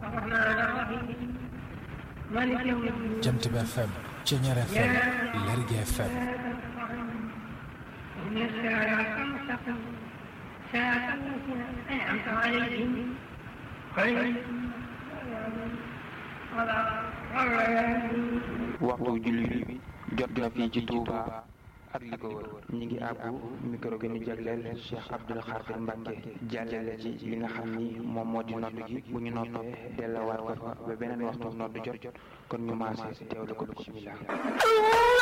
Jant bi FM Ceñeer FM Lergui FM waxtu julli bi jot na fii ci Touba ak li ko wër ñi ngi àbbu micro gi ñu jagleel Cheikh Abdoul Khadir Mbacke jàllale ci li nga xam ni moom moo di noddu gi bu ñu noppee delluwaat ko fa ba beneen waxtu noddu jot kon ñu maase teewlu ko bismillah